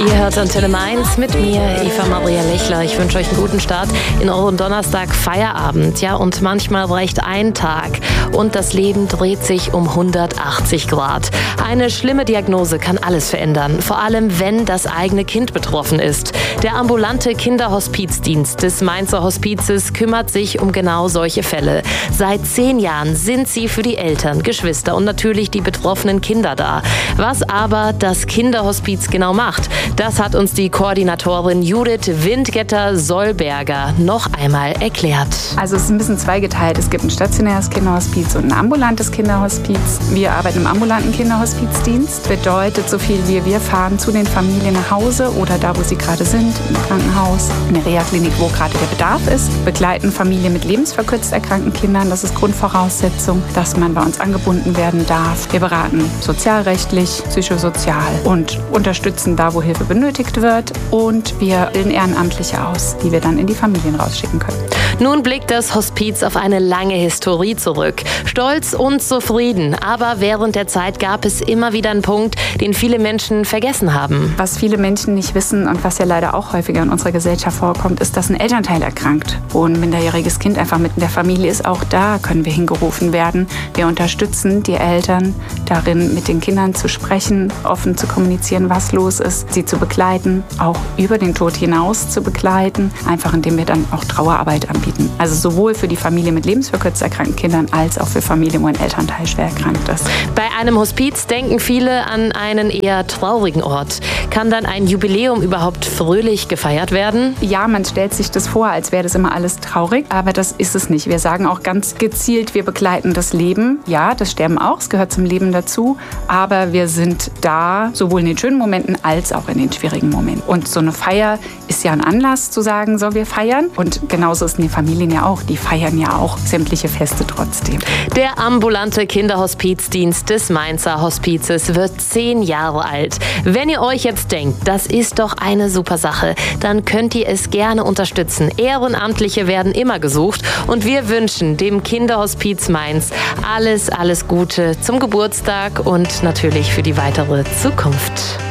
Ihr hört Antenne Mainz mit mir, Eva Maria Lechler. Ich wünsche euch einen guten Start in euren Donnerstag Feierabend. Ja, und manchmal reicht ein Tag und das Leben dreht sich um 180 Grad. Eine schlimme Diagnose kann alles verändern, vor allem wenn das eigene Kind betroffen ist. Der ambulante Kinderhospizdienst des Mainzer Hospizes kümmert sich um genau solche Fälle. Seit 10 Jahren sind sie für die Eltern, Geschwister und natürlich die betroffenen Kinder da. Was aber das Kinderhospiz genau macht, das hat uns die Koordinatorin Judith Windgetter-Solberger noch einmal erklärt. Also es ist ein bisschen zweigeteilt. Es gibt ein stationäres Kinderhospiz und ein ambulantes Kinderhospiz. Wir arbeiten im ambulanten Kinderhospizdienst. Bedeutet so viel wie wir fahren zu den Familien nach Hause oder da, wo sie gerade sind, im Krankenhaus, in der Reha-Klinik, wo gerade der Bedarf ist. Begleiten Familien mit lebensverkürzt erkrankten Kindern. Das ist Grundvoraussetzung, dass man bei uns angebunden werden darf. Wir beraten sozialrechtlich, psychosozial und unterstützen da, wo Hilfe benötigt wird. Und wir bilden Ehrenamtliche aus, die wir dann in die Familien rausschicken können. Nun blickt das Hospiz auf eine lange Historie zurück. Stolz und zufrieden, aber während der Zeit gab es immer wieder einen Punkt, den viele Menschen vergessen haben. Was viele Menschen nicht wissen und was ja leider auch häufiger in unserer Gesellschaft vorkommt, ist, dass ein Elternteil erkrankt, wo ein minderjähriges Kind einfach mitten in der Familie ist. Auch da können wir hingerufen werden. Wir unterstützen die Eltern darin, mit den Kindern zu sprechen, offen zu kommunizieren, was los ist, sie zu begleiten, auch über den Tod hinaus zu begleiten, einfach indem wir dann auch Trauerarbeit anbieten. Also sowohl für die Familie mit lebensverkürzt erkrankten Kindern als auch für Familien, wo ein Elternteil schwer erkrankt ist. Bei einem Hospiz denken viele an einen eher traurigen Ort. Kann dann ein Jubiläum überhaupt fröhlich gefeiert werden? Ja, man stellt sich das vor, als wäre das immer alles traurig, aber das ist es nicht. Wir sagen auch ganz gezielt, wir begleiten das Leben. Ja, das Sterben auch, es gehört zum Leben dazu, aber wir sind da, sowohl in den schönen Momenten als auch in den schwierigen Momenten. Und so eine Feier ist ja ein Anlass zu sagen, so, wir feiern. Und genauso ist die Familien ja auch, die feiern ja auch sämtliche Feste trotzdem. Der ambulante Kinderhospizdienst des Mainzer Hospizes wird 10 Jahre alt. Wenn ihr euch jetzt denkt, das ist doch eine super Sache, dann könnt ihr es gerne unterstützen. Ehrenamtliche werden immer gesucht und wir wünschen dem Kinderhospiz Mainz alles Gute zum Geburtstag und natürlich für die weitere Zukunft.